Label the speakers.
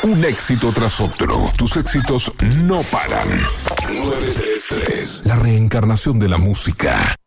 Speaker 1: Un éxito tras otro. Tus éxitos no paran. 933. La reencarnación de la música.